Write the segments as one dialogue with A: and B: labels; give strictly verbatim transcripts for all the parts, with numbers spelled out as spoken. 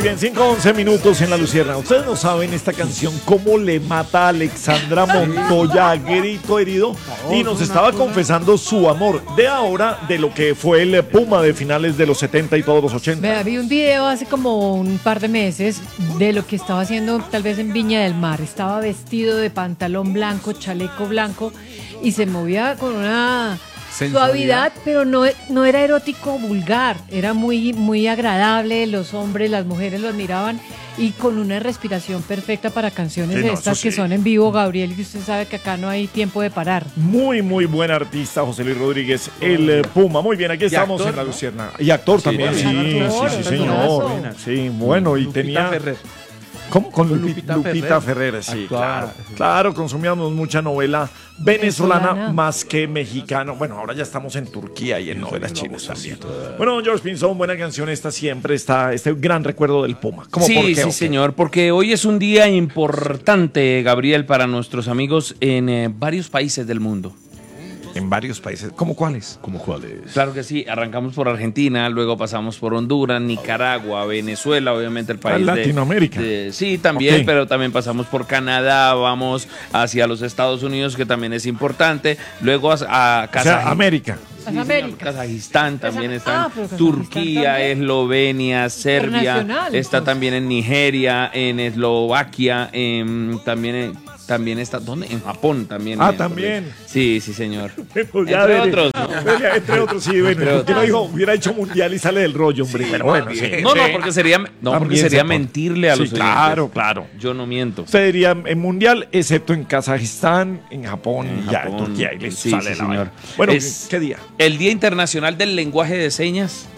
A: bien, cinco once minutos en La Lucierna. Ustedes no saben esta canción cómo le mata a Alexandra Montoya a grito herido. Y nos estaba confesando su amor de ahora, de lo que fue el Puma de finales de los setenta y todos los ochenta.
B: Vea, vi un video hace como un par de meses de lo que estaba haciendo tal vez en Viña del Mar. Estaba vestido de pantalón blanco, chaleco blanco y se movía con una suavidad, pero no, no era erótico vulgar, era muy, muy agradable. Los hombres, las mujeres lo admiraban y con una respiración perfecta para canciones
A: Sí,
B: de
A: no,
B: estas
A: eso
B: que
A: sí.
B: son en vivo, Gabriel, y usted sabe que acá no hay tiempo de parar.
A: Muy, muy buen artista, José Luis Rodríguez, el eh, Puma. Muy bien, aquí estamos
C: actor,
A: en La
C: ¿no?
A: Lucierna. Y actor también, sí,
C: también.
A: sí,
B: Actor,
A: sí, sí,
B: actorazo.
A: señor. Sí, bueno, y
C: Lupita
A: tenía...
C: Ferrer.
A: ¿Cómo? Con Lupi-
C: Lupita
A: Lupita,
C: Ferrer.
A: Ferrer, sí,
C: Actuaba.
A: claro. Claro, consumíamos mucha novela venezolana,
B: Venezolana.
A: más que mexicana. Bueno, ahora ya estamos en Turquía y en novelas chinas también. Bueno, don George Pinzón, buena canción esta siempre, está este gran recuerdo del Puma. ¿Cómo,
D: Sí,
A: por qué,
D: sí,
A: o qué?
D: señor, porque hoy es un día importante, Gabriel, para nuestros amigos en eh, varios países del mundo.
A: En varios países. ¿Cómo cuáles?
C: ¿Cómo cuáles?
D: Claro que sí, arrancamos por Argentina, luego pasamos por Honduras, Nicaragua, Venezuela, obviamente el país de-
A: Latinoamérica.
D: de- sí, también,
A: Ok.
D: pero también pasamos por Canadá, vamos hacia los Estados Unidos, que también es importante, luego a, a
A: O sea,
D: Kazaj-
A: América.
B: Las
D: Sí,
B: Américas.
D: señor, Kazajistán también
B: Esa-
D: está,
B: ah, pero Kazajistán
D: Turquía,
B: también.
D: Eslovenia, Serbia,
B: Internacional,
D: está
B: pues.
D: también en Nigeria, en Eslovaquia, en- también en- también está, ¿dónde? En Japón también.
A: Ah,
D: eh,
A: también.
D: Sí, sí, señor.
A: Pues ya
D: Entre
A: veré.
D: otros, ¿no?
A: Venga, entre otros, sí, bueno.
D: Entre
A: ¿Por qué no
D: otros.
A: dijo, hubiera hecho mundial y sale del rollo, hombre? Pero bueno, sí.
D: No, no, porque sería, no, porque
A: También
D: sería
A: se pone.
D: mentirle a
A: Sí,
D: los oyentes.
A: claro, claro.
D: Yo no miento.
A: Usted diría en mundial, excepto en Kazajistán, en Japón,
D: En
A: y ya, en
D: Japón.
A: Turquía, y listo,
D: Sí,
A: sale
D: sí,
A: la
D: señor.
A: vaina. Bueno,
D: Es-
A: ¿qué día?
D: El Día Internacional del Lenguaje de Señas.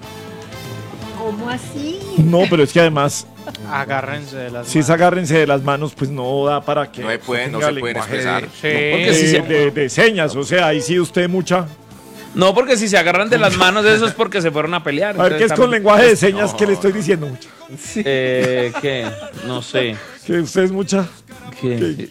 B: ¿Cómo así?
A: No, pero es que además,
E: Agárrense de las
A: si es agárrense de las manos, pues no da para que
C: No se puede- no
A: tenga
C: se pueden
A: lenguaje
C: expresar.
A: de,
E: Sí.
D: Porque si se-
A: de- de señas, o sea, ahí sí usted mucha.
D: No, porque si se agarran de las manos, eso es porque se fueron a pelear.
A: A ver, ¿qué es
D: Entonces,
A: con
D: tam-
A: lenguaje de señas que le estoy diciendo mucha?
D: Eh, ¿Qué? No sé.
A: Que usted es mucha.
D: ¿Qué?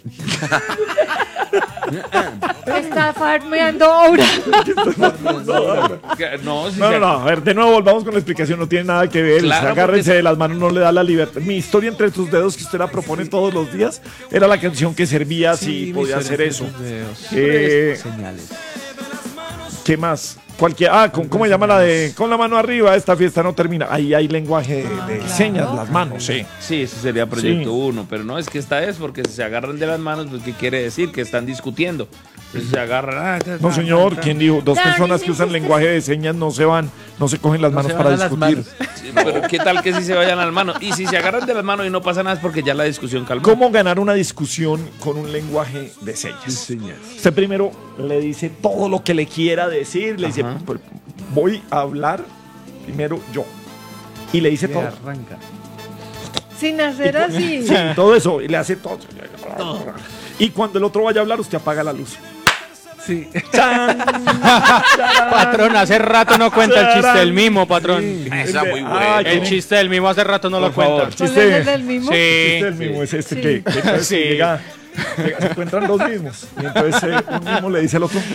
B: Está farmeando ahora.
D: ¿Qué? No, si
A: No,
D: se-
A: no, no, a ver, de nuevo volvamos con la explicación, no tiene nada que ver.
D: Claro,
A: Usted agárrense
D: porque-
A: de las manos, no le da la libertad. Mi historia entre tus dedos, que usted la propone todos los días, era la canción que servía si podía hacer eso. Eh,
C: Señales.
A: ¿Qué más? Cualquier, ah, ¿cómo, cómo se llama la de con la mano arriba? Esta fiesta no termina. Ahí hay lenguaje de, de señas, las manos, sí.
D: Sí, ese sería proyecto
A: Sí.
D: uno, pero no, es que esta es porque si se agarran de las manos, pues ¿qué quiere decir? Que están discutiendo. Entonces se agarran. ah, ta,
A: No,
D: ta,
A: señor,
D: ta, ta.
A: ¿quién dijo? Dos
B: Dani,
A: personas que
B: me
A: usan
B: gusta.
A: lenguaje de señas no se van, no se cogen las manos
C: se
A: para
C: van a las
A: discutir.
C: manos.
D: Sí, pero ¿qué tal que si se vayan a las manos? Y si se agarran de las manos y no pasa nada es porque ya la discusión calmó.
A: ¿Cómo ganar una discusión con un lenguaje de señas?
C: Señales.
A: Usted primero le dice todo lo que le quiera decir, le dice,
D: Ajá.
A: "Pues, voy a hablar primero yo. Y le dice todo.
C: Arranca.
B: Sin hacer así.
A: Sí, todo eso, y le hace todo. Y cuando el otro vaya a hablar, usted apaga la luz.
C: Sí.
A: ¡Chan!
E: Patrón, hace rato no cuenta el chiste del mimo, patrón.
C: Esa muy
A: Ah,
C: buena.
A: ¿quién?
E: El chiste del mimo hace rato no lo
D: Por favor.
E: cuenta.
B: ¿Cuál
A: Chiste.
B: es el del mismo?
E: Sí.
A: Este es el mismo, es este
B: Sí.
A: que, que entonces
E: Sí.
A: llega, llega- se encuentran dos mismos. Y entonces eh, un mismo le dice al otro.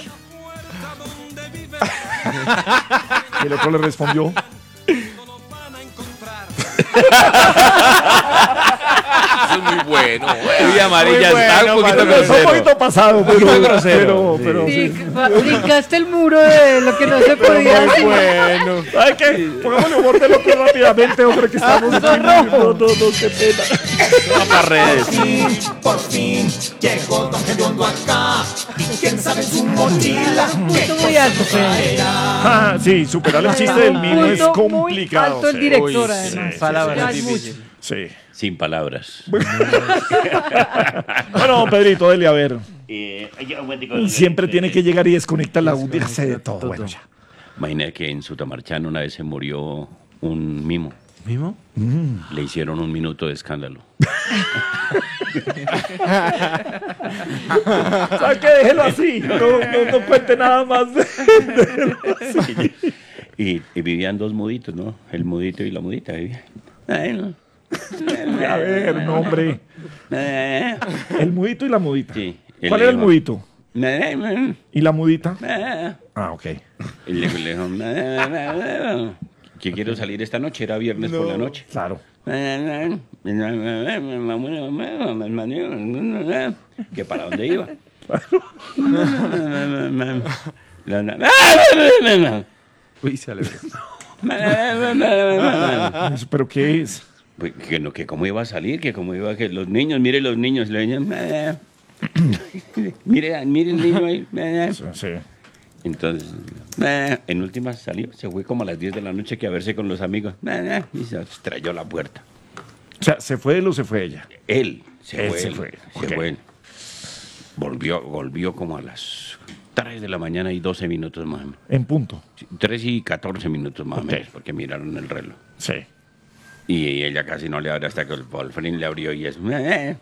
A: Y el otro le respondió.
C: Eso es muy bueno.
D: Uy, amarilla,
E: Muy
D: está un
E: bueno,
D: poquito
E: Pablo.
A: Es un
D: grosero.
A: poquito pasado, pero,
D: poquito grosero,
A: pero,
D: sí.
A: pero
B: Sí,
A: sí.
B: fa- brincaste el muro de lo que no se podía decir.
E: Bueno.
A: ¿Sabe qué? Pongámosle humor del otro rápidamente, hombre, que estamos. No, no, no, no, qué pena.
D: Vamos para redes.
F: Por fin llegó Don Gediondo acá. Y quién sabe su mochila.
B: Punto muy alto, Pedro.
A: Ah, sí, superar el chiste del mismo es
B: Punto muy
A: complicado.
B: alto el
A: sí.
B: director,
A: Uy,
B: además.
A: sí,
E: Palabras
B: Ya es
E: difíciles.
B: mucho.
A: sí.
G: Sin palabras.
A: Bueno, Pedrito, dele a ver.
G: Eh, ya, un momentico.
A: Siempre tiene que llegar y desconectar la audio. Hace de todo. Bueno, ya.
G: Imagina que en Sutamarchán una vez se murió un mimo.
C: ¿Mimo?
G: Le hicieron un minuto de escándalo.
A: ¿Sabes qué? Déjelo así. No, no, no cuente nada más. Déjelo así.
G: Y, y vivían dos muditos, ¿no? El mudito y la mudita vivían. Ay, no.
A: A ver, no, hombre. El mudito y la mudita.
G: Sí.
A: ¿Cuál era el mudito?
G: mudito?
A: ¿Y la mudita? Ah, ok.
G: Y le, le dijo, que quiero salir esta noche, era viernes por la noche.
A: Claro.
G: ¿Que para dónde iba?
C: Uy, se alegró.
A: ¿Pero qué es?
G: Pues, que no, que cómo iba a salir, que cómo iba, que los niños, mire los niños, le decían, mire, mire el niño ahí.
A: Sí, sí.
G: Entonces, en última salió, se fue como a las diez de la noche que a verse con los amigos, y se estrelló la puerta.
A: O sea, ¿se fue él o se fue ella?
G: Él, se
A: Él
G: fue.
A: se
G: él,
A: fue,
G: se
A: ok.
G: fue él. Volvió, volvió como a las tres de la mañana y doce minutos más o menos.
A: En punto.
G: tres y catorce minutos más
A: Ok.
G: o menos, porque miraron el reloj.
A: Sí.
G: Y ella casi no le abre hasta que el Wolfrin le abrió y es...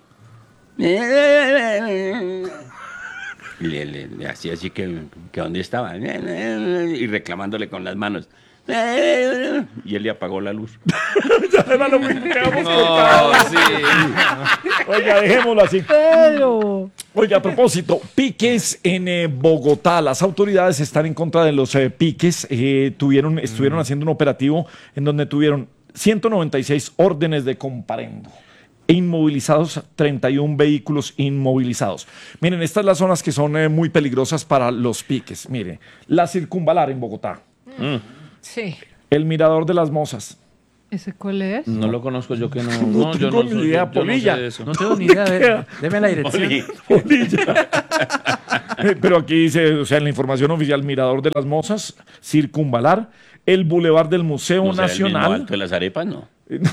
G: Le, le, le hacía así que, que dónde estaba. Y reclamándole con las manos. Y él le apagó la luz.
A: Ya era lo que quedamos
D: No,
A: cortados.
D: sí.
A: Oiga, dejémoslo así.
B: Pero...
A: Oiga, a propósito, piques en eh, Bogotá. Las autoridades están en contra de los eh, piques. Eh, tuvieron, estuvieron haciendo un operativo en donde tuvieron ciento noventa y seis órdenes de comparendo. E inmovilizados, treinta y un vehículos inmovilizados. Miren, estas son las zonas que son eh, muy peligrosas para los piques. Mire, la Circunvalar en Bogotá.
B: Sí.
A: El Mirador de las Mozas.
B: ¿Ese cuál es?
D: No lo conozco yo que no.
A: No
D: No, yo
A: tengo
D: no
A: ni
D: soy-
A: idea,
D: yo- yo no sé
A: Polilla.
D: de eso.
C: No tengo ni idea. A ver, deme la dirección.
G: Oli,
A: Polilla. Eh, Pero aquí dice, o sea, en la información oficial, Mirador de las Mozas, Circunvalar, el Boulevard del Museo
G: ¿no será el mismo
A: Nacional.
G: Alto de las Arepas? No.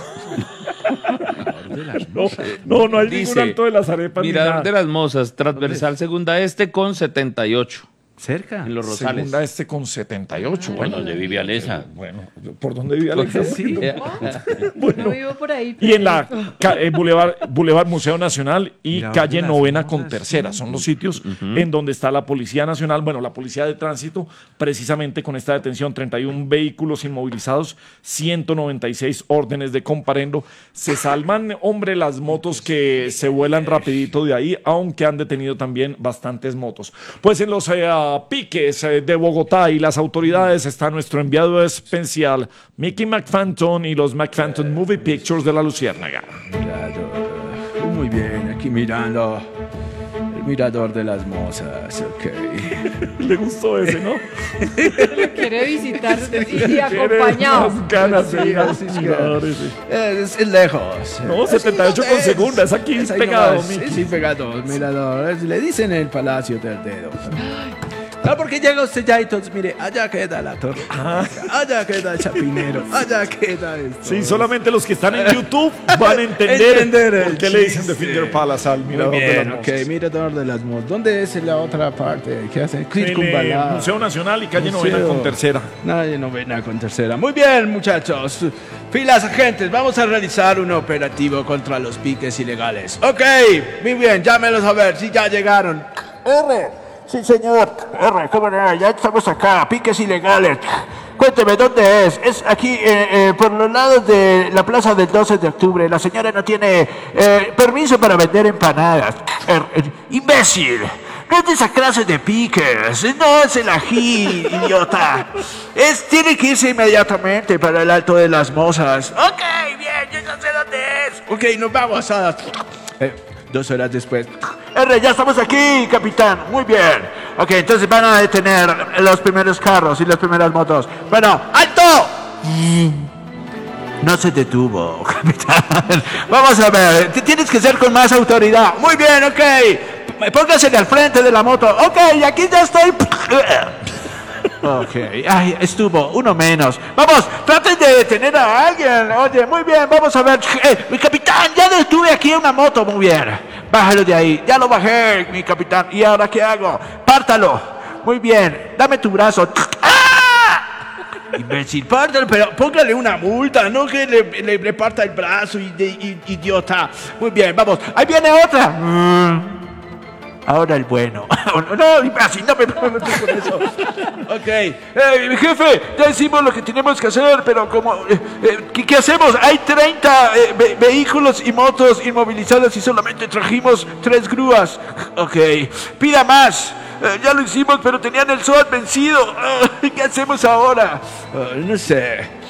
A: No, no, no hay
D: Dice,
A: ningún alto de las arepas. ni
D: Mirador
A: nada.
D: de las Mozas, transversal segunda este con setenta y ocho.
C: Cerca.
D: En los Rosales.
A: Segunda este con setenta y ocho.
G: Bueno,
A: Bueno,
G: donde vive Alesa.
A: bueno, ¿por dónde vive Alexa?
C: Sí.
B: Yo vivo por ahí.
A: Y en la ca- eh, Boulevard, Boulevard Museo Nacional y
C: Mirador
A: calle
C: de las
A: Novena con
C: Mozas,
A: Tercera. Son los sitios en donde está la Policía Nacional, bueno, la Policía de Tránsito, precisamente con esta detención, treinta y un vehículos inmovilizados, ciento noventa y seis órdenes de comparendo. Se salvan, hombre, las motos que se vuelan rapidito de ahí, aunque han detenido también bastantes motos. Pues en los eh, ah, piques eh, de Bogotá y las autoridades está nuestro enviado especial, Mickey McPhanton y los McPhanton Movie Pictures de la Luciérnaga.
C: Mirador. Muy bien, aquí mirando el mirador de las Mozas. Ok.
A: Le gustó ese, ¿no?
B: Lo quiere visitar y, y acompañado.
A: Tiene unas ganas de ir al
C: Sí, sí,
A: mirador ese.
C: Es, es lejos.
A: No, setenta y ocho con segunda, es aquí
C: Es ahí
A: pegado,
C: nomás.
A: Miki.
C: Sí, sí, pegado, mirador. Es- Le dicen el Palacio del Dedo. No, porque llega usted ya y entonces, mire, allá queda la torre. Allá queda el Chapinero. Allá queda esto.
A: Sí, solamente los que están en YouTube van a entender,
C: Entender el
A: por qué le dicen The
C: chiste.
A: Finger Palace al
C: Muy
A: mirador de
C: bien,
A: las
C: ok,
A: Mozas.
C: mirador de las Mozas. ¿Dónde es la otra parte? ¿Qué hace?
A: En el
C: Circunvalar.
A: Museo Nacional y calle
C: Museo.
A: Novena con Tercera.
C: Nadie novena con tercera. Muy bien, muchachos. Filas agentes, vamos a realizar un operativo contra los piques ilegales. Ok, muy bien, llámelos a ver si ya llegaron. R, sí señor. R, ¿cómo no? Ya estamos acá, piques ilegales. Cuénteme, ¿dónde es? Es aquí, eh, eh, por los lados de la plaza del doce de octubre. La señora no tiene eh, permiso para vender empanadas. Er, er, imbécil. No es de esa clase de piques. No es el ají, idiota. Es, tiene que irse inmediatamente para el Alto de las Mozas. Ok, bien, yo ya sé dónde es. Ok, nos vamos a... Eh, dos horas después. R, ya estamos aquí, capitán. Muy bien. Ok, entonces van a detener los primeros carros y las primeras motos. Bueno, ¡alto! No se detuvo, capitán. Vamos a ver, t- tienes que ser con más autoridad. Muy bien, ok. Póngase al frente de la moto. Ok, aquí ya estoy. Ok, ay, estuvo, uno menos. Vamos, traten de detener a alguien. Oye, muy bien, vamos a ver. Eh, mi capitán, ya detuve aquí una moto, muy bien. Bájalo de ahí, ya lo bajé, mi capitán. ¿Y ahora qué hago? Pártalo. Muy bien, dame tu brazo. ¡Ah! Imbécil, pártalo, pero póngale una multa, no que le, le, le parta el brazo, y, de- y- idiota. Muy bien, vamos, ahí viene otra. Mm. Ahora el bueno. No, imbécil, no me metas con eso. Ok. Eh, jefe, ya hicimos lo que tenemos que hacer, pero como... eh, eh, ¿qué, qué hacemos? Hay treinta eh, ve- vehículos y motos inmovilizadas y solamente trajimos tres grúas. Ok. Pida más. Eh, ya lo hicimos, pero tenían el S O A T vencido. Eh, ¿Qué hacemos ahora? Eh, no sé.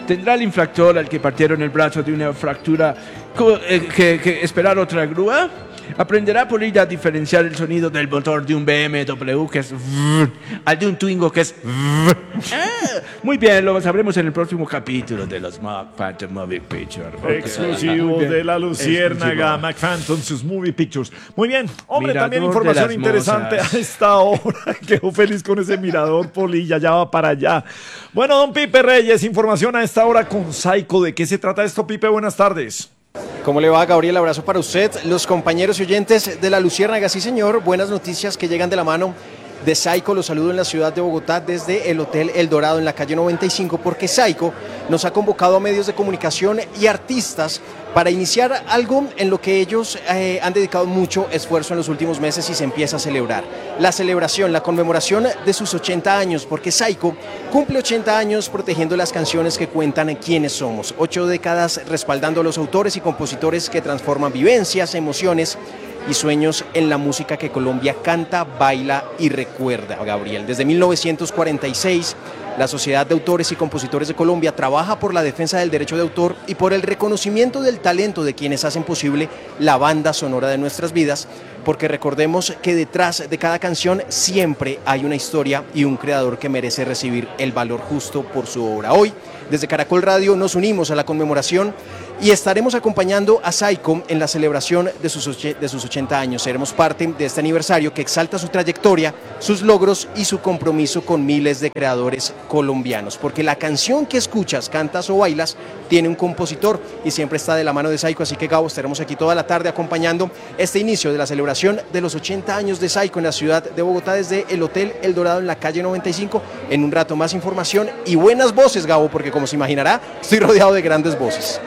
C: ¿Tendrá el infractor al que partieron el brazo de una fractura co- eh, que, que esperar otra grúa? ¿Aprenderá Polilla a diferenciar el sonido del motor de un B M W que es vrr, al de un Twingo que es vrr? Ah, muy bien, lo sabremos en el próximo capítulo de los Mac Phantom Movie Pictures. Okay.
A: Exclusivo
C: Muy bien.
A: de la Luciérnaga,
C: Exclusivo.
A: McPhantom, sus Movie Pictures. Muy bien, hombre,
C: Mirador
A: también
C: de
A: información
C: las
A: interesante
C: mozas.
A: a esta hora. Quedó feliz con ese mirador, Polilla, ya va para allá. Bueno, don Pipe Reyes, información a esta hora con Psycho. ¿De qué se trata esto, Pipe? Buenas tardes.
H: ¿Cómo le va, Gabriel? Abrazo para usted, los compañeros y oyentes de La Luciérnaga. Sí, señor, buenas noticias que llegan de la mano de Psycho. Los saludo en la ciudad de Bogotá desde el Hotel El Dorado en la calle noventa y cinco, porque Psycho nos ha convocado a medios de comunicación y artistas para iniciar algo en lo que ellos eh, han dedicado mucho esfuerzo en los últimos meses y se empieza a celebrar. La celebración, la conmemoración de sus ochenta años, porque Psycho cumple ochenta años protegiendo las canciones que cuentan quiénes somos. Ocho décadas respaldando a los autores y compositores que transforman vivencias, emociones y sueños en la música que Colombia canta, baila y recuerda, Gabriel. Desde mil novecientos cuarenta y seis, la Sociedad de Autores y Compositores de Colombia trabaja por la defensa del derecho de autor y por el reconocimiento del talento de quienes hacen posible la banda sonora de nuestras vidas, porque recordemos que detrás de cada canción siempre hay una historia y un creador que merece recibir el valor justo por su obra. Hoy, desde Caracol Radio, nos unimos a la conmemoración y estaremos acompañando a Psycho en la celebración de sus, och- de sus ochenta años. Seremos parte de este aniversario que exalta su trayectoria, sus logros y su compromiso con miles de creadores colombianos. Porque la canción que escuchas, cantas o bailas tiene un compositor y siempre está de la mano de Psycho. Así que, Gabo, estaremos aquí toda la tarde acompañando este inicio de la celebración de los ochenta años de Psycho en la ciudad de Bogotá desde el Hotel El Dorado en la calle noventa y cinco. En un rato más información y buenas voces, Gabo, porque como se imaginará, estoy rodeado de grandes voces.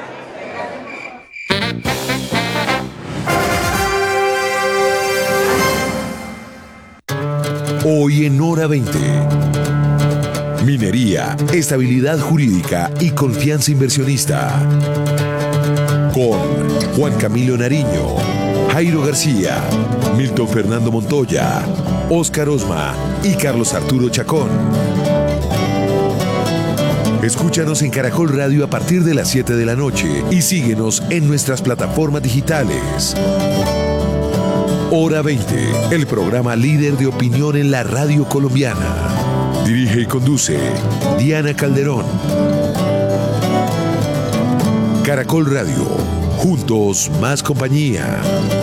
I: Hoy en Hora veinte. Minería, estabilidad jurídica y confianza inversionista. Con Juan Camilo Nariño, Jairo García, Milton Fernando Montoya, Óscar Osma y Carlos Arturo Chacón. Escúchanos en Caracol Radio a partir de las siete de la noche y síguenos en nuestras plataformas digitales. Hora veinte, el programa líder de opinión en la radio colombiana. Dirige y conduce Diana Calderón. Caracol Radio, juntos más compañía.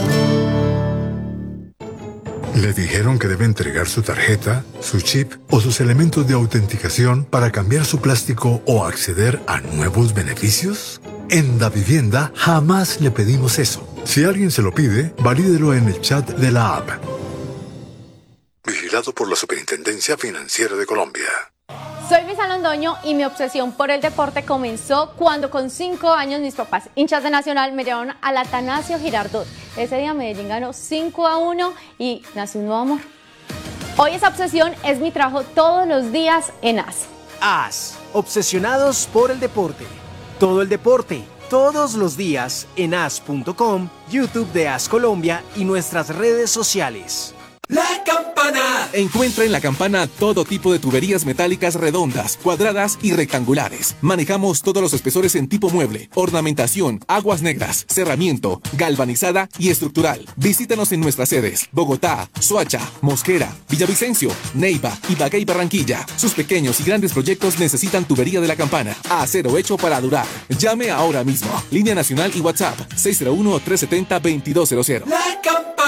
J: ¿Le dijeron que debe entregar su tarjeta, su chip o sus elementos de autenticación para cambiar su plástico o acceder a nuevos beneficios? En Davivienda jamás le pedimos eso. Si alguien se lo pide, valídelo en el chat de la app. Vigilado por la Superintendencia Financiera de Colombia.
K: Soy Luisa Londoño y mi obsesión por el deporte comenzó cuando con cinco años mis papás, hinchas de Nacional, me llevaron al Atanasio Girardot. Ese día Medellín ganó cinco a uno y nació un nuevo amor. Hoy esa obsesión es mi trabajo todos los días en A S.
H: A S, obsesionados por el deporte. Todo el deporte, todos los días en A S punto com, YouTube de A S Colombia y nuestras redes sociales.
L: La Campana. Encuentra en La Campana todo tipo de tuberías metálicas redondas, cuadradas y rectangulares. Manejamos todos los espesores en tipo mueble, ornamentación, aguas negras, cerramiento, galvanizada y estructural. Visítanos en nuestras sedes: Bogotá, Soacha, Mosquera, Villavicencio, Neiva, Ibagué y Barranquilla. Sus pequeños y grandes proyectos necesitan tubería de La Campana. Acero hecho para durar. Llame ahora mismo. Línea nacional y WhatsApp seis cero uno, tres siete cero, dos dos cero cero. La Campana.